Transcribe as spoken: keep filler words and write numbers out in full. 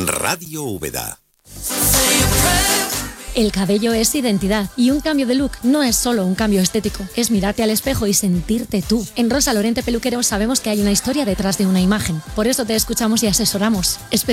Radio Úbeda. El cabello es identidad y un cambio de look no es solo un cambio estético, es mirarte al espejo y sentirte tú. En Rosa Lorente Peluqueros sabemos que hay una historia detrás de una imagen, por eso te escuchamos y asesoramos.